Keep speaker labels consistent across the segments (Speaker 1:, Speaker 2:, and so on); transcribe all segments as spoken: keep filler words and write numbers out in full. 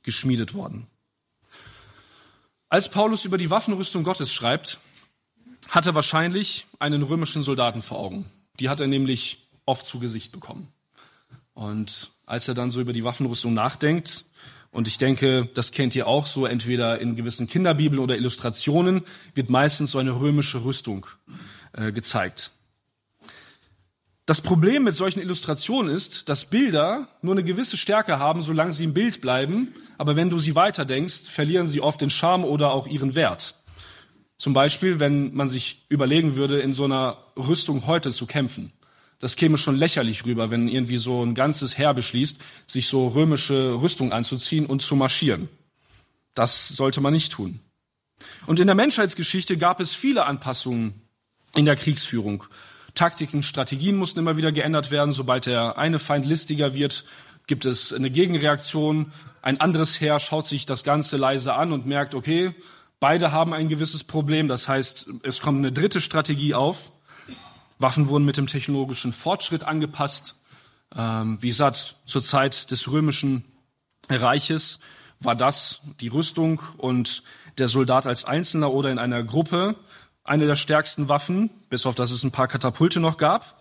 Speaker 1: geschmiedet worden. Als Paulus über die Waffenrüstung Gottes schreibt, hat er wahrscheinlich einen römischen Soldaten vor Augen. Die hat er nämlich oft zu Gesicht bekommen. Und als er dann so über die Waffenrüstung nachdenkt, und ich denke, das kennt ihr auch so, entweder in gewissen Kinderbibeln oder Illustrationen, wird meistens so eine römische Rüstung äh, gezeigt. Das Problem mit solchen Illustrationen ist, dass Bilder nur eine gewisse Stärke haben, solange sie im Bild bleiben, aber wenn du sie weiterdenkst, verlieren sie oft den Charme oder auch ihren Wert. Zum Beispiel, wenn man sich überlegen würde, in so einer Rüstung heute zu kämpfen. Das käme schon lächerlich rüber, wenn irgendwie so ein ganzes Heer beschließt, sich so römische Rüstung anzuziehen und zu marschieren. Das sollte man nicht tun. Und in der Menschheitsgeschichte gab es viele Anpassungen in der Kriegsführung. Taktiken, Strategien mussten immer wieder geändert werden. Sobald der eine Feind listiger wird, gibt es eine Gegenreaktion. Ein anderes Heer schaut sich das Ganze leise an und merkt, okay, beide haben ein gewisses Problem. Das heißt, es kommt eine dritte Strategie auf. Waffen wurden mit dem technologischen Fortschritt angepasst. Ähm, wie gesagt, zur Zeit des Römischen Reiches war das die Rüstung und der Soldat als Einzelner oder in einer Gruppe eine der stärksten Waffen, bis auf dass es ein paar Katapulte noch gab.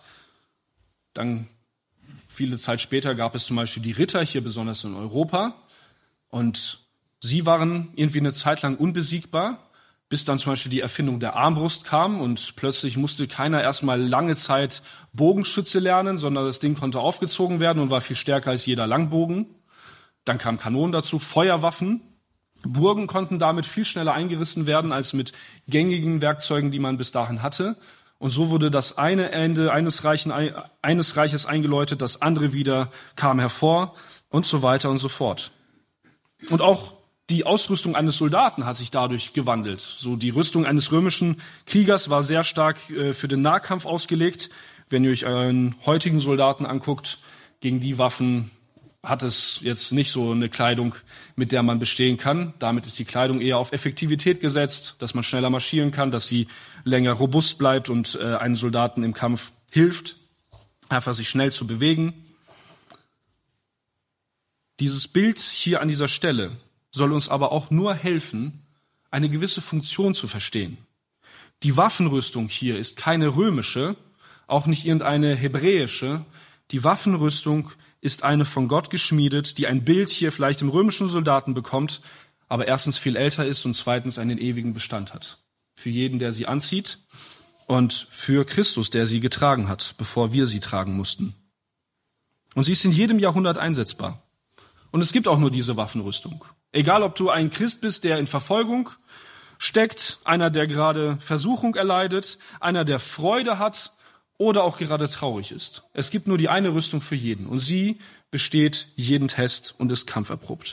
Speaker 1: Dann, viele Zeit später, gab es zum Beispiel die Ritter, hier besonders in Europa. Und sie waren irgendwie eine Zeit lang unbesiegbar, bis dann zum Beispiel die Erfindung der Armbrust kam und plötzlich musste keiner erstmal lange Zeit Bogenschütze lernen, sondern das Ding konnte aufgezogen werden und war viel stärker als jeder Langbogen. Dann kamen Kanonen dazu, Feuerwaffen. Burgen konnten damit viel schneller eingerissen werden als mit gängigen Werkzeugen, die man bis dahin hatte. Und so wurde das eine Ende eines, Reichen, eines Reiches eingeläutet, das andere wieder kam hervor und so weiter und so fort. Und auch die Ausrüstung eines Soldaten hat sich dadurch gewandelt. So die Rüstung eines römischen Kriegers war sehr stark äh, für den Nahkampf ausgelegt. Wenn ihr euch einen heutigen Soldaten anguckt, gegen die Waffen hat es jetzt nicht so eine Kleidung, mit der man bestehen kann. Damit ist die Kleidung eher auf Effektivität gesetzt, dass man schneller marschieren kann, dass sie länger robust bleibt und äh, einem Soldaten im Kampf hilft, einfach sich schnell zu bewegen. Dieses Bild hier an dieser Stelle soll uns aber auch nur helfen, eine gewisse Funktion zu verstehen. Die Waffenrüstung hier ist keine römische, auch nicht irgendeine hebräische. Die Waffenrüstung ist eine von Gott geschmiedet, die ein Bild hier vielleicht im römischen Soldaten bekommt, aber erstens viel älter ist und zweitens einen ewigen Bestand hat. Für jeden, der sie anzieht und für Christus, der sie getragen hat, bevor wir sie tragen mussten. Und sie ist in jedem Jahrhundert einsetzbar. Und es gibt auch nur diese Waffenrüstung. Egal, ob du ein Christ bist, der in Verfolgung steckt, einer, der gerade Versuchung erleidet, einer, der Freude hat oder auch gerade traurig ist. Es gibt nur die eine Rüstung für jeden und sie besteht jeden Test und ist kampferprobt.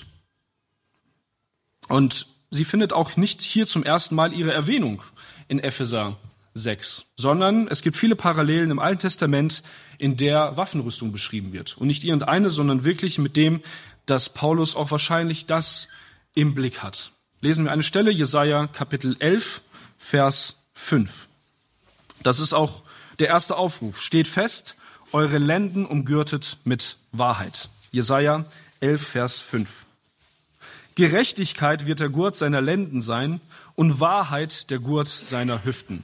Speaker 1: Und sie findet auch nicht hier zum ersten Mal ihre Erwähnung in Epheser sechs, sondern es gibt viele Parallelen im Alten Testament, in der Waffenrüstung beschrieben wird. Und nicht irgendeine, sondern wirklich mit dem, dass Paulus auch wahrscheinlich das im Blick hat. Lesen wir eine Stelle, Jesaja Kapitel elf, Vers fünf. Das ist auch der erste Aufruf. Steht fest, eure Lenden umgürtet mit Wahrheit. Jesaja elf, Vers fünf. Gerechtigkeit wird der Gurt seiner Lenden sein und Wahrheit der Gurt seiner Hüften.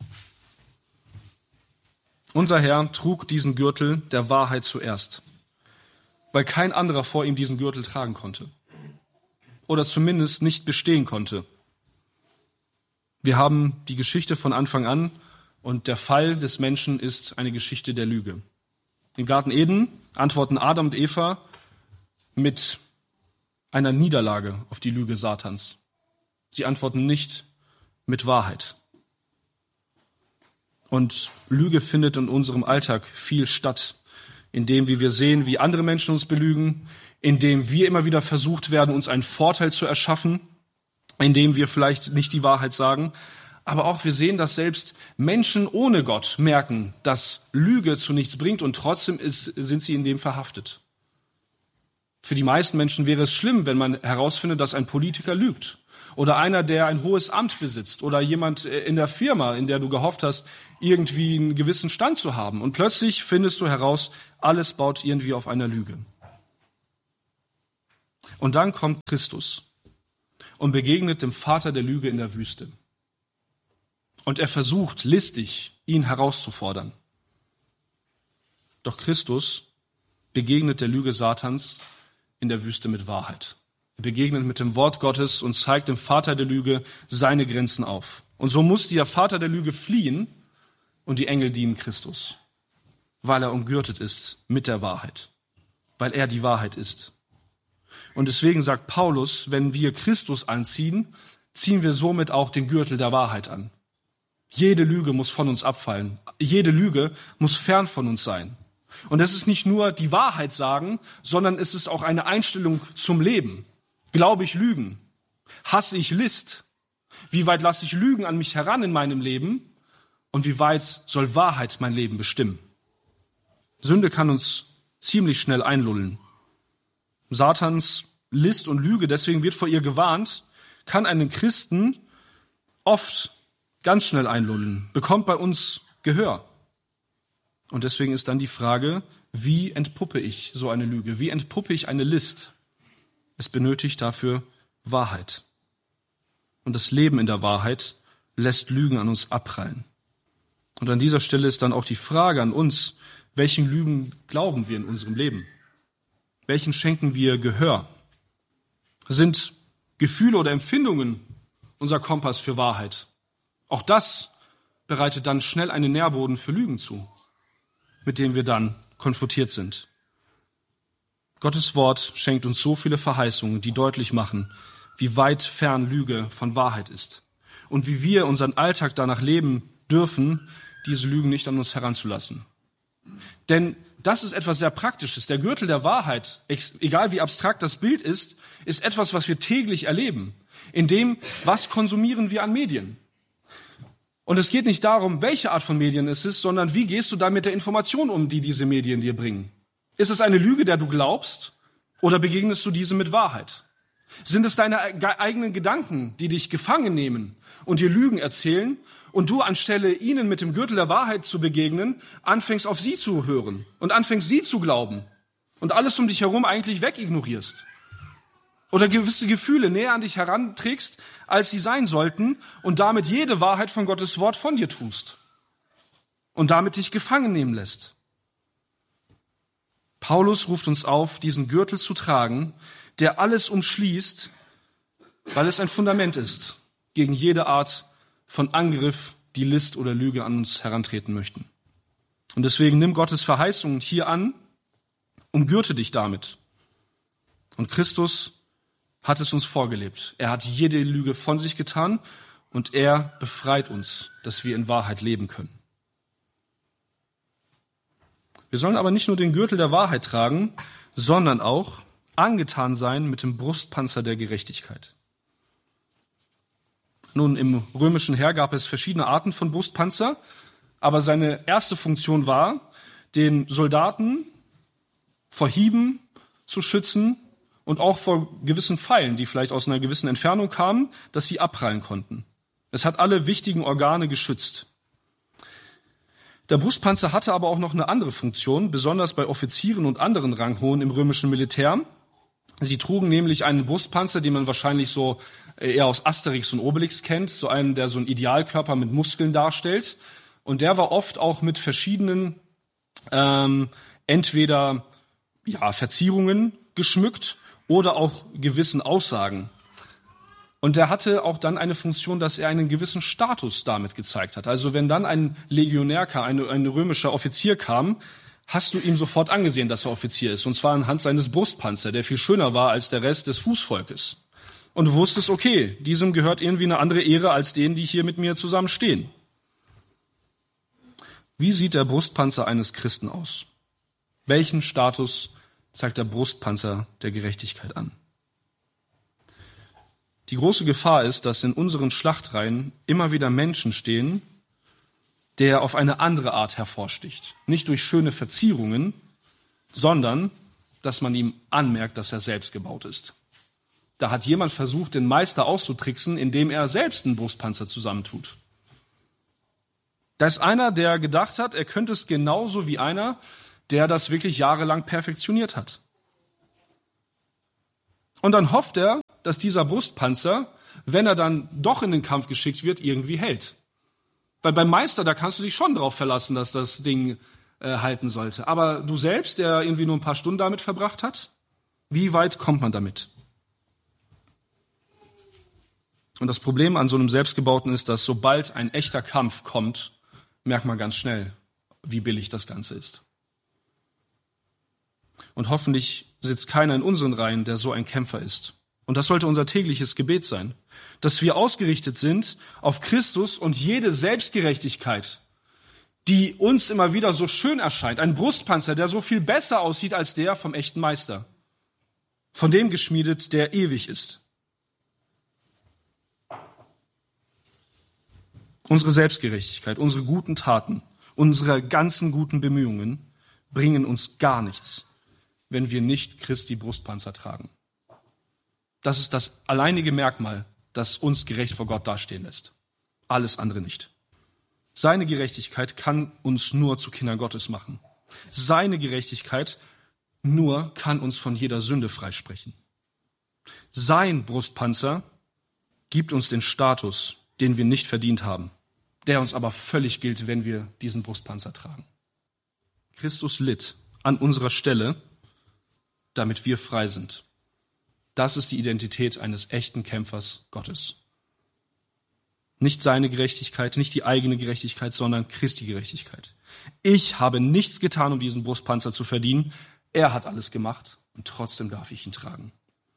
Speaker 1: Unser Herr trug diesen Gürtel der Wahrheit zuerst, weil kein anderer vor ihm diesen Gürtel tragen konnte oder zumindest nicht bestehen konnte. Wir haben die Geschichte von Anfang an und der Fall des Menschen ist eine Geschichte der Lüge. Im Garten Eden antworten Adam und Eva mit einer Niederlage auf die Lüge Satans. Sie antworten nicht mit Wahrheit. Und Lüge findet in unserem Alltag viel statt, indem wie wir sehen, wie andere Menschen uns belügen, indem wir immer wieder versucht werden, uns einen Vorteil zu erschaffen, indem wir vielleicht nicht die Wahrheit sagen. Aber auch wir sehen, dass selbst Menschen ohne Gott merken, dass Lüge zu nichts bringt und trotzdem ist, sind sie in dem verhaftet. Für die meisten Menschen wäre es schlimm, wenn man herausfindet, dass ein Politiker lügt. Oder einer, der ein hohes Amt besitzt. Oder jemand in der Firma, in der du gehofft hast, irgendwie einen gewissen Stand zu haben. Und plötzlich findest du heraus, alles baut irgendwie auf einer Lüge. Und dann kommt Christus und begegnet dem Vater der Lüge in der Wüste. Und er versucht listig, ihn herauszufordern. Doch Christus begegnet der Lüge Satans in der Wüste mit Wahrheit. Er begegnet mit dem Wort Gottes und zeigt dem Vater der Lüge seine Grenzen auf. Und so musste der Vater der Lüge fliehen und die Engel dienen Christus, weil er umgürtet ist mit der Wahrheit, weil er die Wahrheit ist. Und deswegen sagt Paulus, wenn wir Christus anziehen, ziehen wir somit auch den Gürtel der Wahrheit an. Jede Lüge muss von uns abfallen. Jede Lüge muss fern von uns sein. Und das ist nicht nur die Wahrheit sagen, sondern es ist auch eine Einstellung zum Leben. Glaube ich Lügen? Hasse ich List? Wie weit lasse ich Lügen an mich heran in meinem Leben? Und wie weit soll Wahrheit mein Leben bestimmen? Sünde kann uns ziemlich schnell einlullen. Satans List und Lüge, deswegen wird vor ihr gewarnt, kann einen Christen oft ganz schnell einlullen, bekommt bei uns Gehör. Und deswegen ist dann die Frage, wie entpuppe ich so eine Lüge? Wie entpuppe ich eine List? Es benötigt dafür Wahrheit. Und das Leben in der Wahrheit lässt Lügen an uns abprallen. Und an dieser Stelle ist dann auch die Frage an uns, welchen Lügen glauben wir in unserem Leben? Welchen schenken wir Gehör? Sind Gefühle oder Empfindungen unser Kompass für Wahrheit? Auch das bereitet dann schnell einen Nährboden für Lügen zu, mit dem wir dann konfrontiert sind. Gottes Wort schenkt uns so viele Verheißungen, die deutlich machen, wie weit fern Lüge von Wahrheit ist und wie wir unseren Alltag danach leben dürfen, diese Lügen nicht an uns heranzulassen. Denn das ist etwas sehr Praktisches. Der Gürtel der Wahrheit, egal wie abstrakt das Bild ist, ist etwas, was wir täglich erleben. In dem, was konsumieren wir an Medien? Und es geht nicht darum, welche Art von Medien es ist, sondern wie gehst du da mit der Information um, die diese Medien dir bringen? Ist es eine Lüge, der du glaubst, oder begegnest du diese mit Wahrheit? Sind es deine eigenen Gedanken, die dich gefangen nehmen und dir Lügen erzählen und du anstelle ihnen mit dem Gürtel der Wahrheit zu begegnen, anfängst auf sie zu hören und anfängst sie zu glauben und alles um dich herum eigentlich wegignorierst? Oder gewisse Gefühle näher an dich heranträgst, als sie sein sollten und damit jede Wahrheit von Gottes Wort von dir tust und damit dich gefangen nehmen lässt? Paulus ruft uns auf, diesen Gürtel zu tragen, der alles umschließt, weil es ein Fundament ist gegen jede Art von Angriff, die List oder Lüge an uns herantreten möchten. Und deswegen nimm Gottes Verheißungen hier an, umgürte dich damit. Und Christus hat es uns vorgelebt. Er hat jede Lüge von sich getan und er befreit uns, dass wir in Wahrheit leben können. Wir sollen aber nicht nur den Gürtel der Wahrheit tragen, sondern auch angetan sein mit dem Brustpanzer der Gerechtigkeit. Nun, im römischen Heer gab es verschiedene Arten von Brustpanzer, aber seine erste Funktion war, den Soldaten vor Hieben zu schützen und auch vor gewissen Pfeilen, die vielleicht aus einer gewissen Entfernung kamen, dass sie abprallen konnten. Es hat alle wichtigen Organe geschützt. Der Brustpanzer hatte aber auch noch eine andere Funktion, besonders bei Offizieren und anderen Ranghohen im römischen Militär. Sie trugen nämlich einen Brustpanzer, den man wahrscheinlich so eher aus Asterix und Obelix kennt, so einen, der so einen Idealkörper mit Muskeln darstellt. Und der war oft auch mit verschiedenen, ähm, entweder ja Verzierungen geschmückt oder auch gewissen Aussagen. Und der hatte auch dann eine Funktion, dass er einen gewissen Status damit gezeigt hat. Also wenn dann ein Legionär, ein, ein römischer Offizier kam, hast du ihm sofort angesehen, dass er Offizier ist. Und zwar anhand seines Brustpanzer, der viel schöner war als der Rest des Fußvolkes. Und du wusstest, okay, diesem gehört irgendwie eine andere Ehre als denen, die hier mit mir zusammen stehen. Wie sieht der Brustpanzer eines Christen aus? Welchen Status zeigt der Brustpanzer der Gerechtigkeit an? Die große Gefahr ist, dass in unseren Schlachtreihen immer wieder Menschen stehen, der auf eine andere Art hervorsticht. Nicht durch schöne Verzierungen, sondern, dass man ihm anmerkt, dass er selbst gebaut ist. Da hat jemand versucht, den Meister auszutricksen, indem er selbst einen Brustpanzer zusammentut. Da ist einer, der gedacht hat, er könnte es genauso wie einer, der das wirklich jahrelang perfektioniert hat. Und dann hofft er, dass dieser Brustpanzer, wenn er dann doch in den Kampf geschickt wird, irgendwie hält. Weil beim Meister, da kannst du dich schon drauf verlassen, dass das Ding äh, halten sollte. Aber du selbst, der irgendwie nur ein paar Stunden damit verbracht hat, wie weit kommt man damit? Und das Problem an so einem Selbstgebauten ist, dass sobald ein echter Kampf kommt, merkt man ganz schnell, wie billig das Ganze ist. Und hoffentlich sitzt keiner in unseren Reihen, der so ein Kämpfer ist. Und das sollte unser tägliches Gebet sein, dass wir ausgerichtet sind auf Christus und jede Selbstgerechtigkeit, die uns immer wieder so schön erscheint, ein Brustpanzer, der so viel besser aussieht als der vom echten Meister, von dem geschmiedet, der ewig ist. Unsere Selbstgerechtigkeit, unsere guten Taten, unsere ganzen guten Bemühungen bringen uns gar nichts, wenn wir nicht Christi Brustpanzer tragen. Das ist das alleinige Merkmal, das uns gerecht vor Gott dastehen lässt. Alles andere nicht. Seine Gerechtigkeit kann uns nur zu Kindern Gottes machen. Seine Gerechtigkeit nur kann uns von jeder Sünde freisprechen. Sein Brustpanzer gibt uns den Status, den wir nicht verdient haben, der uns aber völlig gilt, wenn wir diesen Brustpanzer tragen. Christus litt an unserer Stelle, damit wir frei sind. Das ist die Identität eines echten Kämpfers Gottes. Nicht seine Gerechtigkeit, nicht die eigene Gerechtigkeit, sondern Christi Gerechtigkeit. Ich habe nichts getan, um diesen Brustpanzer zu verdienen. Er hat alles gemacht und trotzdem darf ich ihn tragen.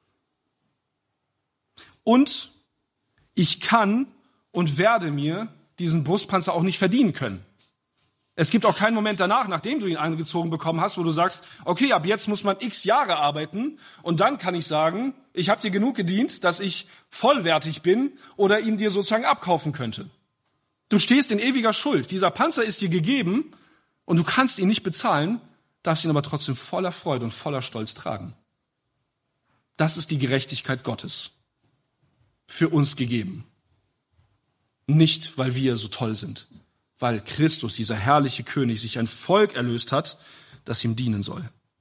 Speaker 1: Und ich kann und werde mir diesen Brustpanzer auch nicht verdienen können. Es gibt auch keinen Moment danach, nachdem du ihn angezogen bekommen hast, wo du sagst, okay, ab jetzt muss man x Jahre arbeiten und dann kann ich sagen, ich habe dir genug gedient, dass ich vollwertig bin oder ihn dir sozusagen abkaufen könnte. Du stehst in ewiger Schuld. Dieser Panzer ist dir gegeben und du kannst ihn nicht bezahlen, darfst ihn aber trotzdem voller Freude und voller Stolz tragen. Das ist die Gerechtigkeit Gottes für uns gegeben. Nicht, weil wir so toll sind, weil Christus, dieser herrliche König, sich ein Volk erlöst hat, das ihm dienen soll.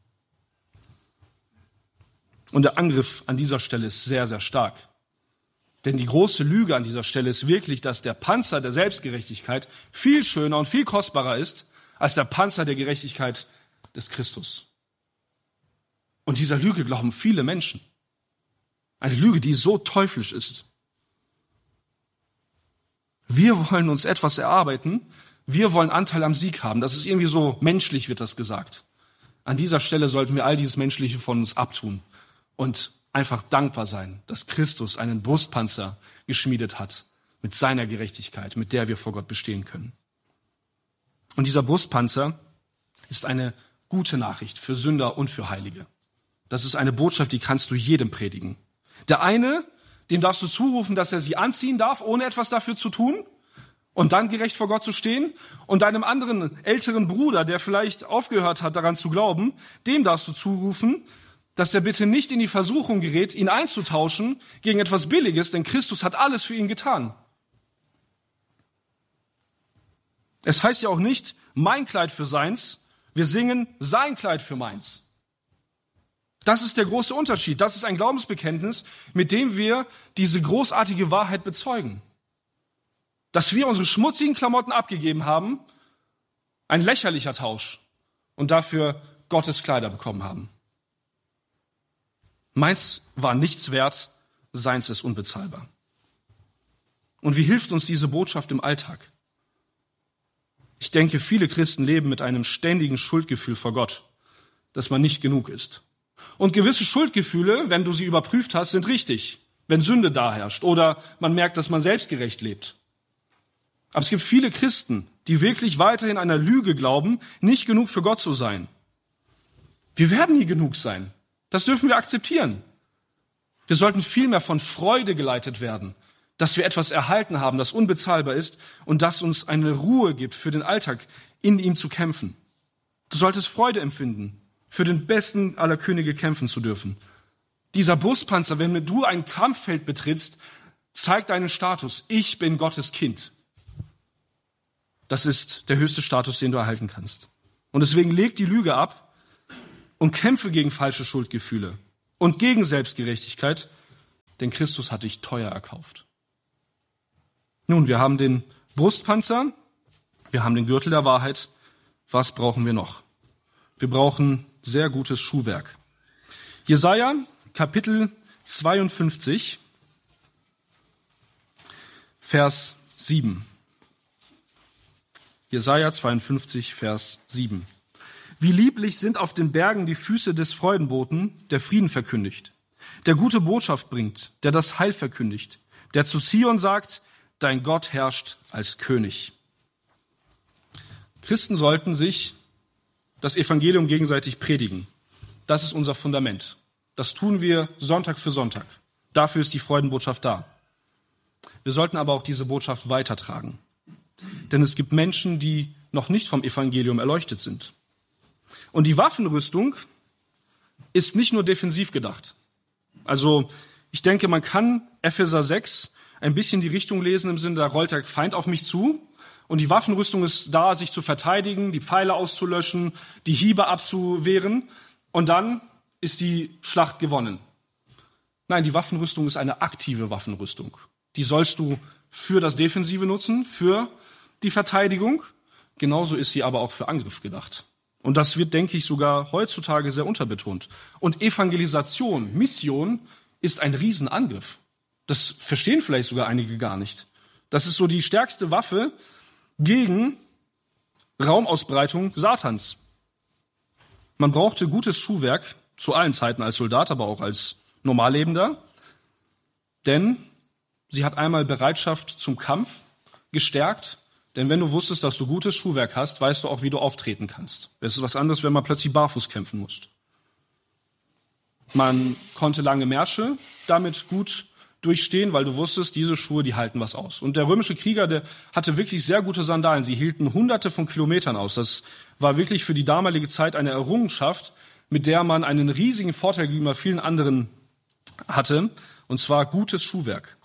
Speaker 1: Und der Angriff an dieser Stelle ist sehr, sehr stark. Denn die große Lüge an dieser Stelle ist wirklich, dass der Panzer der Selbstgerechtigkeit viel schöner und viel kostbarer ist als der Panzer der Gerechtigkeit des Christus. Und dieser Lüge glauben viele Menschen. Eine Lüge, die so teuflisch ist. Wir wollen uns etwas erarbeiten, wir wollen Anteil am Sieg haben. Das ist irgendwie so menschlich, wird das gesagt. An dieser Stelle sollten wir all dieses Menschliche von uns abtun und einfach dankbar sein, dass Christus einen Brustpanzer geschmiedet hat mit seiner Gerechtigkeit, mit der wir vor Gott bestehen können. Und dieser Brustpanzer ist eine gute Nachricht für Sünder und für Heilige. Das ist eine Botschaft, die kannst du jedem predigen. Der eine, dem darfst du zurufen, dass er sie anziehen darf, ohne etwas dafür zu tun und dann gerecht vor Gott zu stehen. Und deinem anderen älteren Bruder, der vielleicht aufgehört hat, daran zu glauben, dem darfst du zurufen, dass er bitte nicht in die Versuchung gerät, ihn einzutauschen gegen etwas Billiges, denn Christus hat alles für ihn getan. Es heißt ja auch nicht, mein Kleid für seins, wir singen sein Kleid für meins. Das ist der große Unterschied. Das ist ein Glaubensbekenntnis, mit dem wir diese großartige Wahrheit bezeugen. Dass wir unsere schmutzigen Klamotten abgegeben haben, ein lächerlicher Tausch, und dafür Gottes Kleider bekommen haben. Meins war nichts wert, seins ist unbezahlbar. Und wie hilft uns diese Botschaft im Alltag? Ich denke, viele Christen leben mit einem ständigen Schuldgefühl vor Gott, dass man nicht genug ist. Und gewisse Schuldgefühle, wenn du sie überprüft hast, sind richtig, wenn Sünde da herrscht oder man merkt, dass man selbstgerecht lebt. Aber es gibt viele Christen, die wirklich weiterhin einer Lüge glauben, nicht genug für Gott zu sein. Wir werden nie genug sein. Das dürfen wir akzeptieren. Wir sollten vielmehr von Freude geleitet werden, dass wir etwas erhalten haben, das unbezahlbar ist und das uns eine Ruhe gibt, für den Alltag in ihm zu kämpfen. Du solltest Freude empfinden, für den besten aller Könige kämpfen zu dürfen. Dieser Brustpanzer, wenn du ein Kampffeld betrittst, zeigt deinen Status. Ich bin Gottes Kind. Das ist der höchste Status, den du erhalten kannst. Und deswegen leg die Lüge ab und kämpfe gegen falsche Schuldgefühle. und gegen Selbstgerechtigkeit, denn Christus hat dich teuer erkauft. Nun, wir haben den Brustpanzer, wir haben den Gürtel der Wahrheit. Was brauchen wir noch? Wir brauchen sehr gutes Schuhwerk. Jesaja, Kapitel zweiundfünfzig, Vers sieben. Jesaja zweiundfünfzig, Vers sieben. Wie lieblich sind auf den Bergen die Füße des Freudenboten, der Frieden verkündigt, der gute Botschaft bringt, der das Heil verkündigt, der zu Zion sagt, dein Gott herrscht als König. Christen sollten sich das Evangelium gegenseitig predigen. Das ist unser Fundament. Das tun wir Sonntag für Sonntag. Dafür ist die Freudenbotschaft da. Wir sollten aber auch diese Botschaft weitertragen. Denn es gibt Menschen, die noch nicht vom Evangelium erleuchtet sind. Und die Waffenrüstung ist nicht nur defensiv gedacht. Also ich denke, man kann Epheser sechs ein bisschen die Richtung lesen im Sinne, da rollt der Feind auf mich zu. Und die Waffenrüstung ist da, sich zu verteidigen, die Pfeile auszulöschen, die Hiebe abzuwehren. Und dann ist die Schlacht gewonnen. Nein, die Waffenrüstung ist eine aktive Waffenrüstung. Die sollst du für das Defensive nutzen, für die Verteidigung. Genauso ist sie aber auch für Angriff gedacht. Und das wird, denke ich, sogar heutzutage sehr unterbetont. Und Evangelisation, Mission ist ein Riesenangriff. Das verstehen vielleicht sogar einige gar nicht. Das ist so die stärkste Waffe gegen Raumausbreitung Satans. Man brauchte gutes Schuhwerk zu allen Zeiten als Soldat, aber auch als Normallebender. Denn sie hat einmal Bereitschaft zum Kampf gestärkt. Denn wenn du wusstest, dass du gutes Schuhwerk hast, weißt du auch, wie du auftreten kannst. Es ist was anderes, wenn man plötzlich barfuß kämpfen muss. Man konnte lange Märsche damit gut durchstehen, weil du wusstest, diese Schuhe, die halten was aus. Und der römische Krieger, der hatte wirklich sehr gute Sandalen. Sie hielten hunderte von Kilometern aus. Das war wirklich für die damalige Zeit eine Errungenschaft, mit der man einen riesigen Vorteil gegenüber vielen anderen hatte. Und zwar gutes Schuhwerk.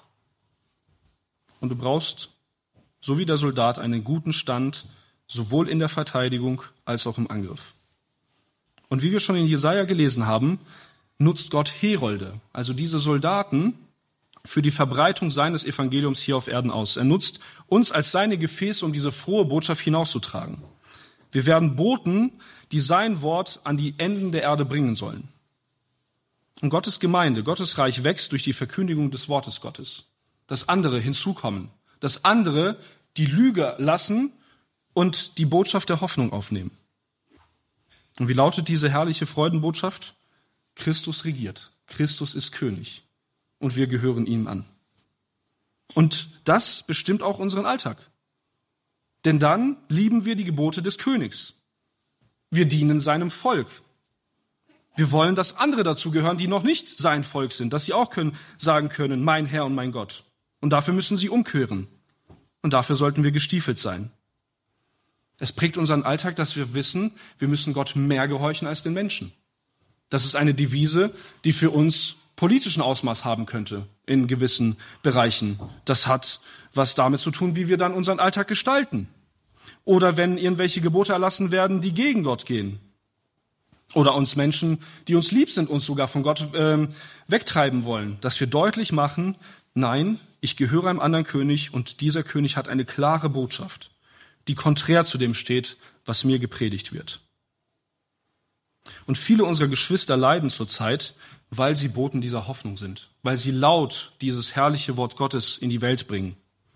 Speaker 1: Und du brauchst, so wie der Soldat, einen guten Stand, sowohl in der Verteidigung als auch im Angriff. Und wie wir schon in Jesaja gelesen haben, nutzt Gott Herolde, also diese Soldaten, für die Verbreitung seines Evangeliums hier auf Erden aus. Er nutzt uns als seine Gefäße, um diese frohe Botschaft hinauszutragen. Wir werden Boten, die sein Wort an die Enden der Erde bringen sollen. Und Gottes Gemeinde, Gottes Reich wächst durch die Verkündigung des Wortes Gottes. Dass andere hinzukommen, dass andere die Lüge lassen und die Botschaft der Hoffnung aufnehmen. Und wie lautet diese herrliche Freudenbotschaft? Christus regiert. Christus ist König. Und wir gehören ihm an. Und das bestimmt auch unseren Alltag. Denn dann lieben wir die Gebote des Königs. Wir dienen seinem Volk. Wir wollen, dass andere dazu gehören, die noch nicht sein Volk sind, dass sie auch können, sagen können, mein Herr und mein Gott. Und dafür müssen sie umkehren. Und dafür sollten wir gestiefelt sein. Es prägt unseren Alltag, dass wir wissen, wir müssen Gott mehr gehorchen als den Menschen. Das ist eine Devise, die für uns politischen Ausmaß haben könnte in gewissen Bereichen. Das hat was damit zu tun, wie wir dann unseren Alltag gestalten. Oder wenn irgendwelche Gebote erlassen werden, die gegen Gott gehen. Oder uns Menschen, die uns lieb sind, uns sogar von Gott äh, wegtreiben wollen. Dass wir deutlich machen, nein, ich gehöre einem anderen König und dieser König hat eine klare Botschaft, die konträr zu dem steht, was mir gepredigt wird. Und viele unserer Geschwister leiden zurzeit, weil sie Boten dieser Hoffnung sind, weil sie laut dieses herrliche Wort Gottes in die Welt bringen.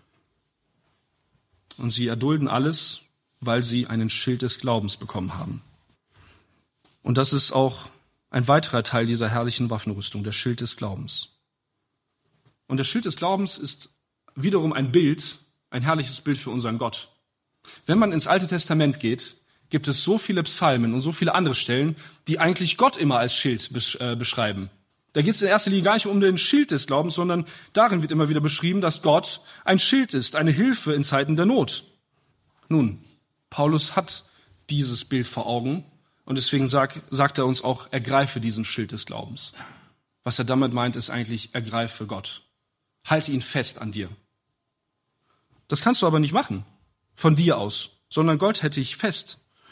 Speaker 1: Und sie erdulden alles, weil sie einen Schild des Glaubens bekommen haben. Und das ist auch ein weiterer Teil dieser herrlichen Waffenrüstung, der Schild des Glaubens. Und der Schild des Glaubens ist wiederum ein Bild, ein herrliches Bild für unseren Gott. Wenn man ins Alte Testament geht, gibt es so viele Psalmen und so viele andere Stellen, die eigentlich Gott immer als Schild beschreiben. Da geht es in erster Linie gar nicht um den Schild des Glaubens, sondern darin wird immer wieder beschrieben, dass Gott ein Schild ist, eine Hilfe in Zeiten der Not. Nun, Paulus hat dieses Bild vor Augen und deswegen sagt, sagt er uns auch, ergreife diesen Schild des Glaubens. Was er damit meint, ist eigentlich, ergreife Gott. Halte ihn fest an dir. Das kannst du aber nicht machen, von dir aus, sondern Gott hält dich fest.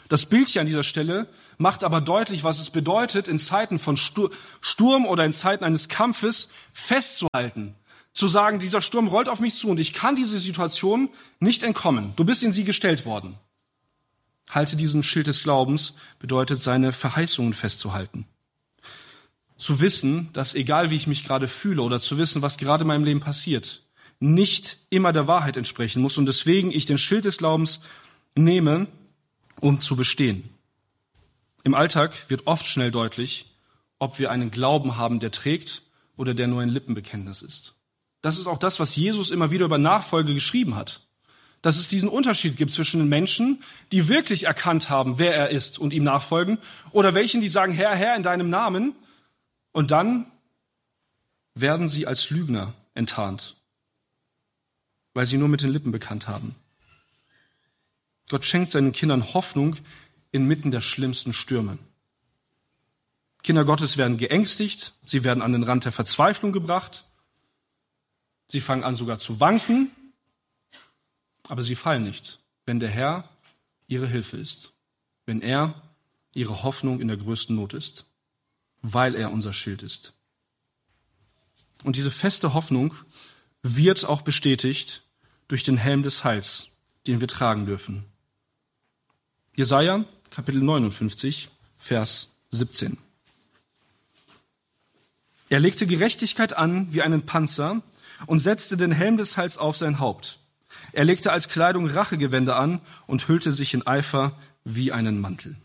Speaker 1: Das Bild hier an dieser Stelle macht aber deutlich, was es bedeutet, in Zeiten von Sturm oder in Zeiten eines Kampfes festzuhalten. Zu sagen, dieser Sturm rollt auf mich zu und ich kann diese Situation nicht entkommen. Du bist in sie gestellt worden. Halte diesen Schild des Glaubens bedeutet, seine Verheißungen festzuhalten. Zu wissen, dass egal wie ich mich gerade fühle oder zu wissen, was gerade in meinem Leben passiert, nicht immer der Wahrheit entsprechen muss und deswegen ich den Schild des Glaubens nehme, um zu bestehen. Im Alltag wird oft schnell deutlich, ob wir einen Glauben haben, der trägt oder der nur ein Lippenbekenntnis ist. Das ist auch das, was Jesus immer wieder über Nachfolge geschrieben hat. Dass es diesen Unterschied gibt zwischen den Menschen, die wirklich erkannt haben, wer er ist und ihm nachfolgen, oder welchen, die sagen, Herr, Herr, in deinem Namen, und dann werden sie als Lügner enttarnt, weil sie nur mit den Lippen bekannt haben. Gott schenkt seinen Kindern Hoffnung inmitten der schlimmsten Stürme. Kinder Gottes werden geängstigt, sie werden an den Rand der Verzweiflung gebracht, sie fangen an sogar zu wanken, aber sie fallen nicht, wenn der Herr ihre Hilfe ist, wenn er ihre Hoffnung in der größten Not ist, weil er unser Schild ist. Und diese feste Hoffnung wird auch bestätigt durch den Helm des Heils, den wir tragen dürfen. Jesaja, Kapitel neunundfünfzig, Vers siebzehn. Er legte Gerechtigkeit an wie einen Panzer und setzte den Helm des Heils auf sein Haupt. Er legte als Kleidung Rachegewänder an und hüllte sich in Eifer wie einen Mantel.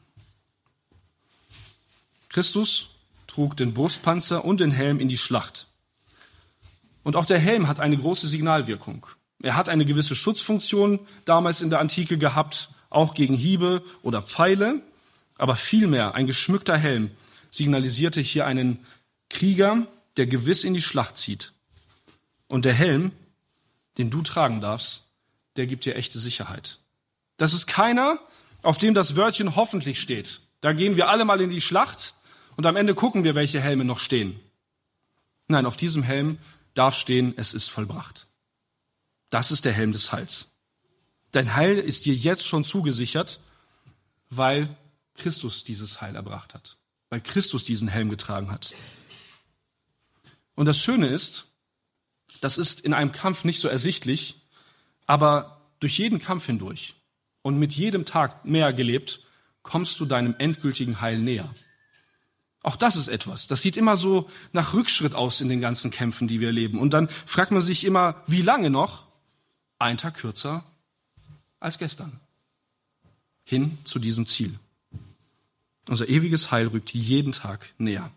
Speaker 1: Christus trug den Brustpanzer und den Helm in die Schlacht. Und auch der Helm hat eine große Signalwirkung. Er hat eine gewisse Schutzfunktion damals in der Antike gehabt, auch gegen Hiebe oder Pfeile. Aber vielmehr ein geschmückter Helm signalisierte hier einen Krieger, der gewiss in die Schlacht zieht. Und der Helm, den du tragen darfst, der gibt dir echte Sicherheit. Das ist keiner, auf dem das Wörtchen hoffentlich steht. Da gehen wir alle mal in die Schlacht und am Ende gucken wir, welche Helme noch stehen. Nein, auf diesem Helm darf stehen, es ist vollbracht. Das ist der Helm des Heils. Dein Heil ist dir jetzt schon zugesichert, weil Christus dieses Heil erbracht hat, weil Christus diesen Helm getragen hat. Und das Schöne ist, das ist in einem Kampf nicht so ersichtlich, aber durch jeden Kampf hindurch und mit jedem Tag mehr gelebt, kommst du deinem endgültigen Heil näher. Auch das ist etwas. Das sieht immer so nach Rückschritt aus in den ganzen Kämpfen, die wir erleben. Und dann fragt man sich immer, wie lange noch? Ein Tag kürzer als gestern. Hin zu diesem Ziel. Unser ewiges Heil rückt jeden Tag näher.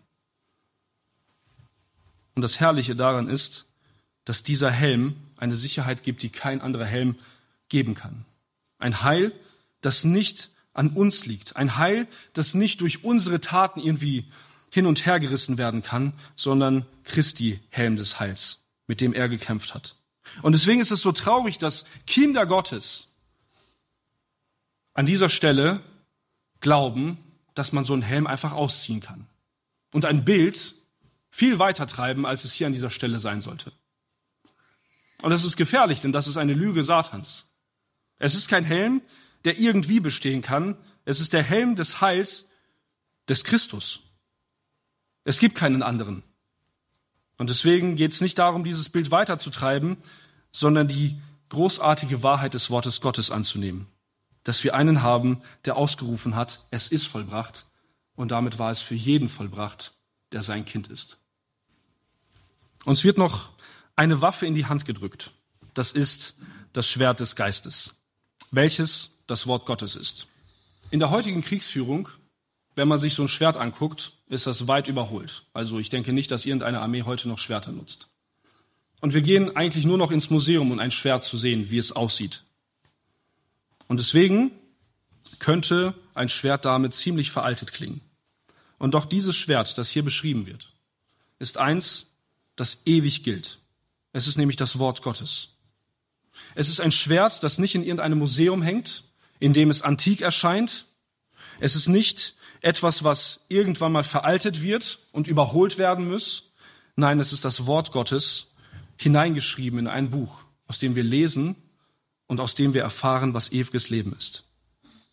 Speaker 1: Und das Herrliche daran ist, dass dieser Helm eine Sicherheit gibt, die kein anderer Helm geben kann. Ein Heil, das nicht an uns liegt. Ein Heil, das nicht durch unsere Taten irgendwie hin und her gerissen werden kann, sondern Christi Helm des Heils, mit dem er gekämpft hat. Und deswegen ist es so traurig, dass Kinder Gottes an dieser Stelle glauben, dass man so einen Helm einfach ausziehen kann. Und ein Bild viel weiter treiben, als es hier an dieser Stelle sein sollte. Und das ist gefährlich, denn das ist eine Lüge Satans. Es ist kein Helm, der irgendwie bestehen kann. Es ist der Helm des Heils des Christus. Es gibt keinen anderen. Und deswegen geht es nicht darum, dieses Bild weiterzutreiben, sondern die großartige Wahrheit des Wortes Gottes anzunehmen. Dass wir einen haben, der ausgerufen hat, es ist vollbracht. Und damit war es für jeden vollbracht, der sein Kind ist. Uns wird noch eine Waffe in die Hand gedrückt. Das ist das Schwert des Geistes, welches das Wort Gottes ist. In der heutigen Kriegsführung, wenn man sich so ein Schwert anguckt, ist das weit überholt. Also ich denke nicht, dass irgendeine Armee heute noch Schwerter nutzt. Und wir gehen eigentlich nur noch ins Museum, um ein Schwert zu sehen, wie es aussieht. Und deswegen könnte ein Schwert damit ziemlich veraltet klingen. Und doch dieses Schwert, das hier beschrieben wird, ist eins, das ewig gilt. Es ist nämlich das Wort Gottes. Es ist ein Schwert, das nicht in irgendeinem Museum hängt, in dem es antik erscheint. Es ist nicht etwas, was irgendwann mal veraltet wird und überholt werden muss. Nein, es ist das Wort Gottes, hineingeschrieben in ein Buch, aus dem wir lesen und aus dem wir erfahren, was ewiges Leben ist.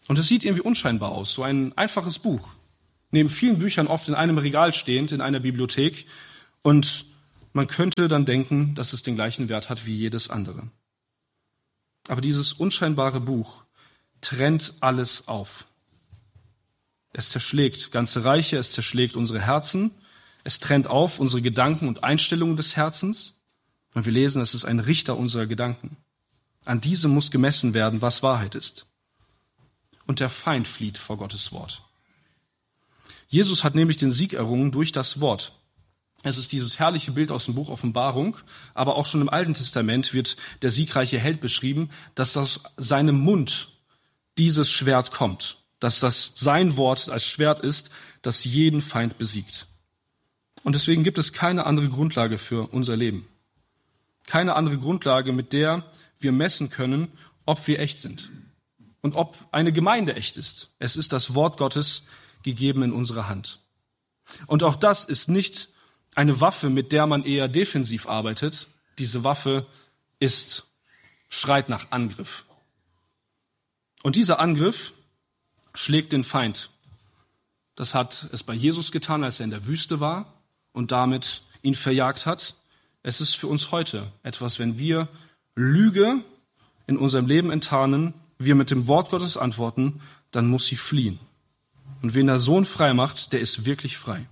Speaker 1: Und es sieht irgendwie unscheinbar aus, so ein einfaches Buch. Neben vielen Büchern oft in einem Regal stehend, in einer Bibliothek. Und man könnte dann denken, dass es den gleichen Wert hat wie jedes andere. Aber dieses unscheinbare Buch trennt alles auf. Es zerschlägt ganze Reiche, es zerschlägt unsere Herzen, es trennt auf unsere Gedanken und Einstellungen des Herzens. Und wir lesen, es ist ein Richter unserer Gedanken. An diesem muss gemessen werden, was Wahrheit ist. Und der Feind flieht vor Gottes Wort. Jesus hat nämlich den Sieg errungen durch das Wort. Es ist dieses herrliche Bild aus dem Buch Offenbarung, aber auch schon im Alten Testament wird der siegreiche Held beschrieben, dass aus seinem Mund dieses Schwert kommt, dass das sein Wort als Schwert ist, das jeden Feind besiegt. Und deswegen gibt es keine andere Grundlage für unser Leben. Keine andere Grundlage, mit der wir messen können, ob wir echt sind und ob eine Gemeinde echt ist. Es ist das Wort Gottes gegeben in unsere Hand. Und auch das ist nicht eine Waffe, mit der man eher defensiv arbeitet. Diese Waffe ist, schreit nach Angriff. Und dieser Angriff schlägt den Feind. Das hat es bei Jesus getan, als er in der Wüste war und damit ihn verjagt hat. Es ist für uns heute etwas, wenn wir Lüge in unserem Leben enttarnen, wir mit dem Wort Gottes antworten, dann muss sie fliehen. Und wen der Sohn frei macht, der ist wirklich frei.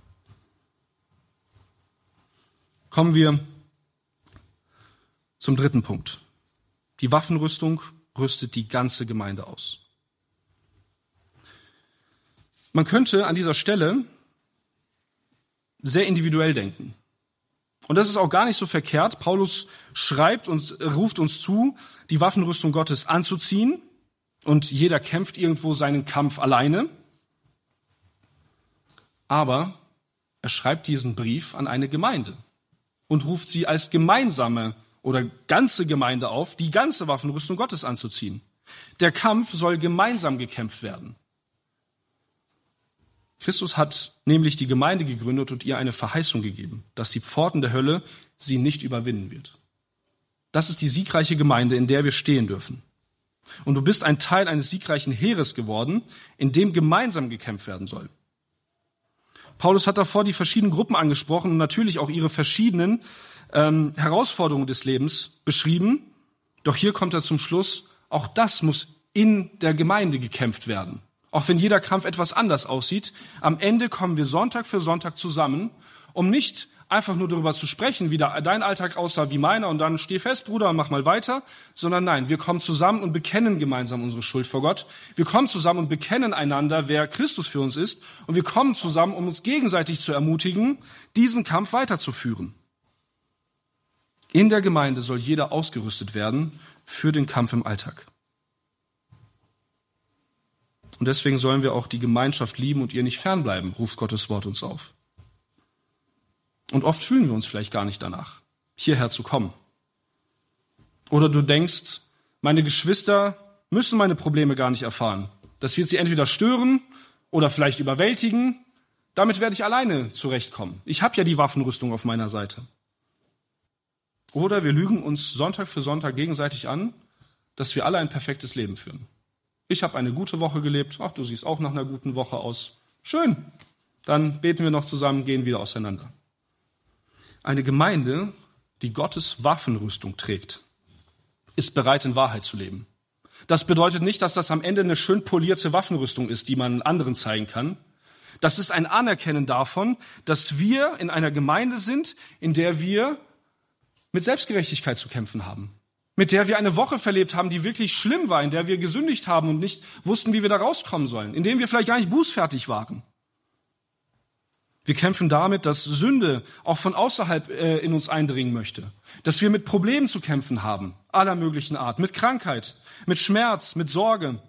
Speaker 1: Kommen wir zum dritten Punkt. Die Waffenrüstung rüstet die ganze Gemeinde aus. Man könnte an dieser Stelle sehr individuell denken. Und das ist auch gar nicht so verkehrt. Paulus schreibt uns, ruft uns zu, die Waffenrüstung Gottes anzuziehen. Und jeder kämpft irgendwo seinen Kampf alleine. Aber er schreibt diesen Brief an eine Gemeinde und ruft sie als gemeinsame oder ganze Gemeinde auf, die ganze Waffenrüstung Gottes anzuziehen. Der Kampf soll gemeinsam gekämpft werden. Christus hat nämlich die Gemeinde gegründet und ihr eine Verheißung gegeben, dass die Pforten der Hölle sie nicht überwinden wird. Das ist die siegreiche Gemeinde, in der wir stehen dürfen. Und du bist ein Teil eines siegreichen Heeres geworden, in dem gemeinsam gekämpft werden soll. Paulus hat davor die verschiedenen Gruppen angesprochen und natürlich auch ihre verschiedenen ähm, Herausforderungen des Lebens beschrieben. Doch hier kommt er zum Schluss, auch das muss in der Gemeinde gekämpft werden. Auch wenn jeder Kampf etwas anders aussieht, am Ende kommen wir Sonntag für Sonntag zusammen, um nicht einfach nur darüber zu sprechen, wie dein Alltag aussah wie meiner und dann steh fest, Bruder, und mach mal weiter, sondern nein, wir kommen zusammen und bekennen gemeinsam unsere Schuld vor Gott. Wir kommen zusammen und bekennen einander, wer Christus für uns ist, und wir kommen zusammen, um uns gegenseitig zu ermutigen, diesen Kampf weiterzuführen. In der Gemeinde soll jeder ausgerüstet werden für den Kampf im Alltag. Und deswegen sollen wir auch die Gemeinschaft lieben und ihr nicht fernbleiben, ruft Gottes Wort uns auf. Und oft fühlen wir uns vielleicht gar nicht danach, hierher zu kommen. Oder du denkst, meine Geschwister müssen meine Probleme gar nicht erfahren. Das wird sie entweder stören oder vielleicht überwältigen. Damit werde ich alleine zurechtkommen. Ich habe ja die Waffenrüstung auf meiner Seite. Oder wir lügen uns Sonntag für Sonntag gegenseitig an, dass wir alle ein perfektes Leben führen. Ich habe eine gute Woche gelebt. Ach, du siehst auch nach einer guten Woche aus. Schön. Dann beten wir noch zusammen, gehen wieder auseinander. Eine Gemeinde, die Gottes Waffenrüstung trägt, ist bereit, in Wahrheit zu leben. Das bedeutet nicht, dass das am Ende eine schön polierte Waffenrüstung ist, die man anderen zeigen kann. Das ist ein Anerkennen davon, dass wir in einer Gemeinde sind, in der wir mit Selbstgerechtigkeit zu kämpfen haben. Mit der wir eine Woche verlebt haben, die wirklich schlimm war, in der wir gesündigt haben und nicht wussten, wie wir da rauskommen sollen, in dem wir vielleicht gar nicht bußfertig waren. Wir kämpfen damit, dass Sünde auch von außerhalb äh, in uns eindringen möchte, dass wir mit Problemen zu kämpfen haben, aller möglichen Art, mit Krankheit, mit Schmerz, mit Sorge.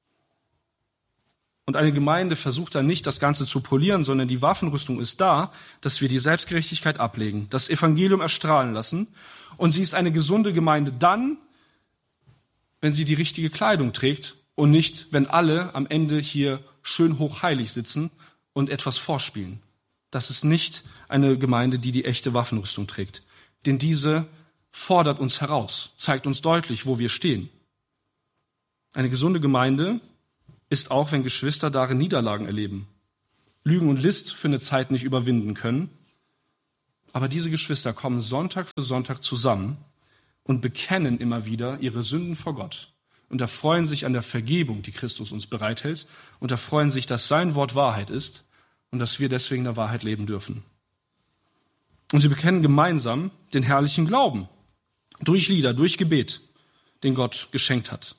Speaker 1: Und eine Gemeinde versucht dann nicht, das Ganze zu polieren, sondern die Waffenrüstung ist da, dass wir die Selbstgerechtigkeit ablegen, das Evangelium erstrahlen lassen. Und sie ist eine gesunde Gemeinde dann, wenn sie die richtige Kleidung trägt und nicht, wenn alle am Ende hier schön hochheilig sitzen und etwas vorspielen. Das ist nicht eine Gemeinde, die die echte Waffenrüstung trägt. Denn diese fordert uns heraus, zeigt uns deutlich, wo wir stehen. Eine gesunde Gemeinde ist auch, wenn Geschwister darin Niederlagen erleben, Lügen und List für eine Zeit nicht überwinden können. Aber diese Geschwister kommen Sonntag für Sonntag zusammen und bekennen immer wieder ihre Sünden vor Gott und erfreuen sich an der Vergebung, die Christus uns bereithält, und erfreuen sich, dass sein Wort Wahrheit ist und dass wir deswegen der Wahrheit leben dürfen. Und sie bekennen gemeinsam den herrlichen Glauben durch Lieder, durch Gebet, den Gott geschenkt hat.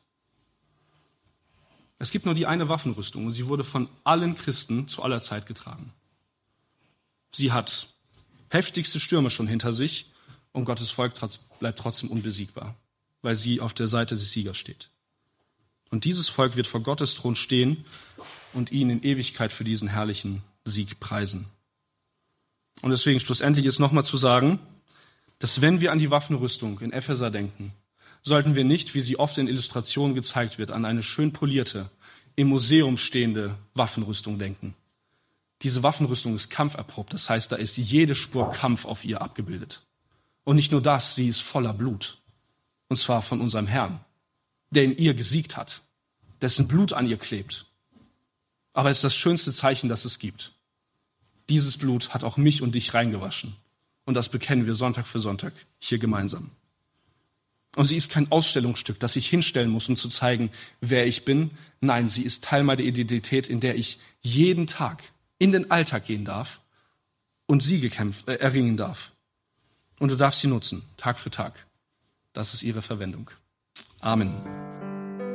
Speaker 1: Es gibt nur die eine Waffenrüstung und sie wurde von allen Christen zu aller Zeit getragen. Sie hat heftigste Stürme schon hinter sich und Gottes Volk bleibt trotzdem unbesiegbar, weil sie auf der Seite des Siegers steht. Und dieses Volk wird vor Gottes Thron stehen und ihn in Ewigkeit für diesen herrlichen Sieg preisen. Und deswegen schlussendlich ist nochmal zu sagen, dass wenn wir an die Waffenrüstung in Epheser denken, sollten wir nicht, wie sie oft in Illustrationen gezeigt wird, an eine schön polierte, im Museum stehende Waffenrüstung denken. Diese Waffenrüstung ist kampferprobt, das heißt, da ist jede Spur Kampf auf ihr abgebildet. Und nicht nur das, sie ist voller Blut. Und zwar von unserem Herrn, der in ihr gesiegt hat, dessen Blut an ihr klebt. Aber es ist das schönste Zeichen, das es gibt. Dieses Blut hat auch mich und dich reingewaschen. Und das bekennen wir Sonntag für Sonntag hier gemeinsam. Und sie ist kein Ausstellungsstück, das ich hinstellen muss, um zu zeigen, wer ich bin. Nein, sie ist Teil meiner Identität, in der ich jeden Tag in den Alltag gehen darf und Siege kämpf, äh, erringen darf. Und du darfst sie nutzen, Tag für Tag. Das ist ihre Verwendung. Amen.